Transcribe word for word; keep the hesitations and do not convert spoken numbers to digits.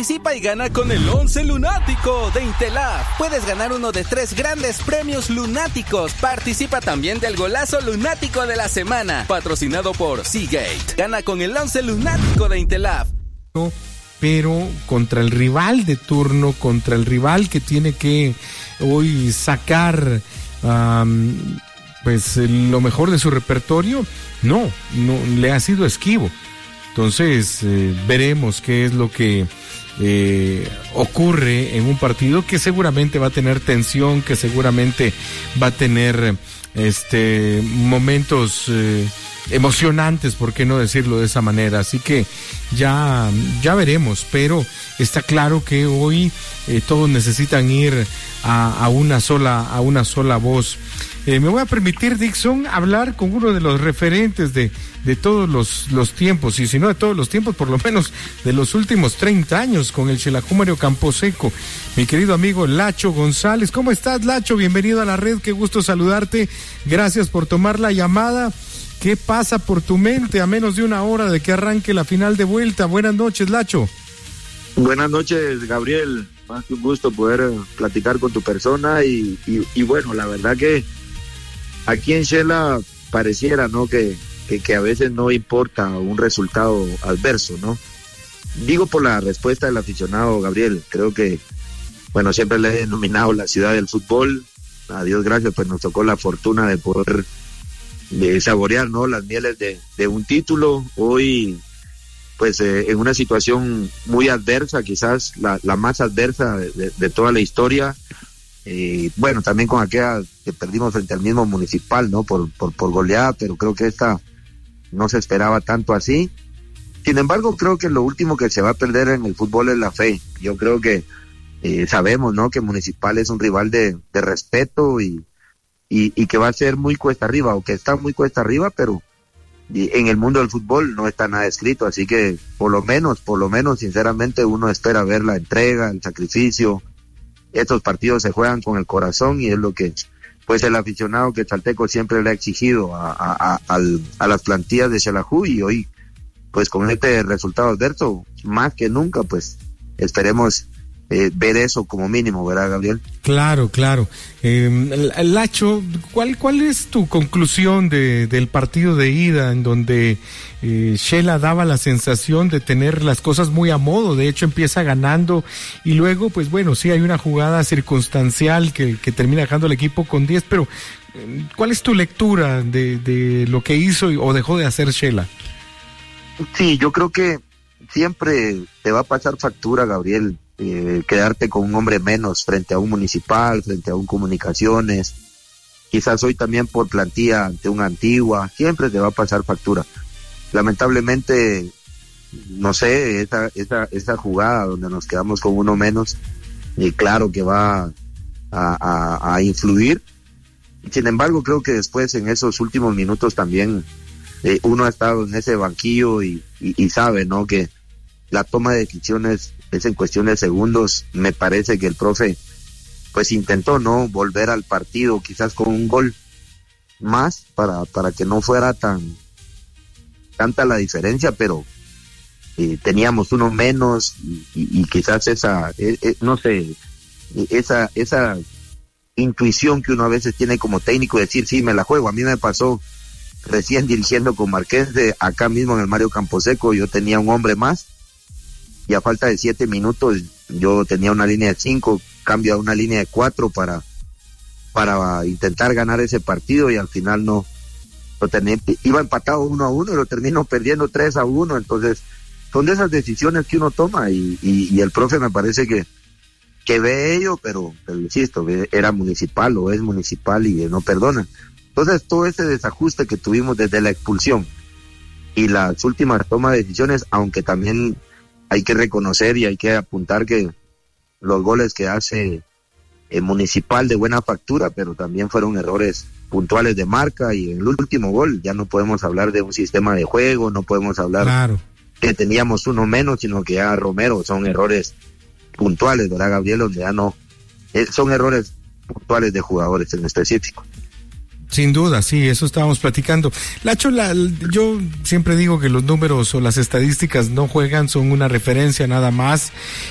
Participa y gana con el once lunático de Intelab. Puedes ganar uno de tres grandes premios lunáticos. Participa también del golazo lunático de la semana, patrocinado por Seagate. Gana con el once lunático de Intelab. Pero contra el rival de turno, contra el rival que tiene que hoy sacar um, pues lo mejor de su repertorio, no, no le ha sido esquivo. Entonces eh, veremos qué es lo que eh, ocurre en un partido que seguramente va a tener tensión, que seguramente va a tener este momentos eh, emocionantes, por qué no decirlo de esa manera. Así que ya, ya veremos, pero está claro que hoy eh, todos necesitan ir a, a una sola, a una sola voz. Eh, me voy a permitir, Dixon, hablar con uno de los referentes de, de todos los, los tiempos, y si no de todos los tiempos, por lo menos de los últimos treinta años, con el Xelajú Mario Camposeco, mi querido amigo Lacho González. ¿Cómo estás, Lacho? Bienvenido a la red, qué gusto saludarte, gracias por tomar la llamada. ¿Qué pasa por tu mente a menos de una hora de que arranque la final de vuelta? Buenas noches, Lacho. Buenas noches, Gabriel. Más que un gusto poder platicar con tu persona y, y, y bueno, la verdad que aquí en Xela pareciera, ¿no? Que, que, que a veces no importa un resultado adverso, ¿no? Digo por la respuesta del aficionado, Gabriel. Creo que, bueno, siempre le he denominado la ciudad del fútbol. A Dios gracias, pues nos tocó la fortuna de poder de saborear, ¿no? Las mieles de, de un título. Hoy, pues, eh, en una situación muy adversa, quizás la, la más adversa de, de, de toda la historia. Eh, bueno, también con aquella que perdimos frente al mismo Municipal, ¿no? Por, por, por goleada, pero creo que esta no se esperaba tanto así. Sin embargo, creo que lo último que se va a perder en el fútbol es la fe. Yo creo que eh, sabemos, ¿no? Que Municipal es un rival de, de respeto y, y, y que va a ser muy cuesta arriba, o que está muy cuesta arriba, pero en el mundo del fútbol no está nada escrito, así que por lo menos, por lo menos, sinceramente, uno espera ver la entrega, el sacrificio. Estos partidos se juegan con el corazón y es lo que, pues, el aficionado quetzalteco siempre le ha exigido a, a, a, a las plantillas de Xelajú, y hoy, pues, con este resultado adverso, más que nunca, pues, esperemos eh, ver eso como mínimo, ¿verdad, Gabriel? Claro, claro. Eh, Lacho, ¿cuál, ¿cuál es tu conclusión de, del partido de ida en donde eh, Xela daba la sensación de tener las cosas muy a modo? De hecho, empieza ganando y luego, pues bueno, sí hay una jugada circunstancial que, que termina dejando al equipo con diez, pero eh, ¿cuál es tu lectura de, de lo que hizo o dejó de hacer Xela? Sí, yo creo que siempre te va a pasar factura, Gabriel, eh, quedarte con un hombre menos frente a un Municipal, frente a un Comunicaciones, quizás hoy también por plantilla ante una Antigua, siempre te va a pasar factura. Lamentablemente, no sé, esa, esa, esa jugada donde nos quedamos con uno menos, y claro que va a, a, a influir. Sin embargo, creo que después en esos últimos minutos también eh, uno ha estado en ese banquillo y, y, y sabe, ¿no? Que la toma de decisiones es en cuestión de segundos. Me parece que el profe pues intentó, ¿no? Volver al partido quizás con un gol más para, para que no fuera tan tanta la diferencia, pero eh, teníamos uno menos y, y, y quizás esa, eh, eh, no sé, esa, esa intuición que uno a veces tiene como técnico de decir, sí, me la juego. A mí me pasó recién dirigiendo con Marqués de acá mismo en el Mario Camposeco, yo tenía un hombre más y a falta de siete minutos yo tenía una línea de cinco, cambio a una línea de cuatro para para intentar ganar ese partido y al final no lo tenía, iba empatado uno a uno y lo termino perdiendo tres a uno. Entonces son de esas decisiones que uno toma y, y, y el profe me parece que que ve ello, pero, pero insisto, era Municipal o es Municipal y no perdona. Entonces todo ese desajuste que tuvimos desde la expulsión y las últimas tomas de decisiones, aunque también hay que reconocer y hay que apuntar que los goles que hace el Municipal de buena factura, pero también fueron errores puntuales de marca, y en el último gol ya no podemos hablar de un sistema de juego, no podemos hablar claro que teníamos uno menos, sino que ya Romero, son errores puntuales, ¿verdad, Gabriel? Donde ya no, eh, son errores puntuales de jugadores en específico. Sin duda, sí, eso estábamos platicando. Lacho, la, yo siempre digo que los números o las estadísticas no juegan, son una referencia nada más.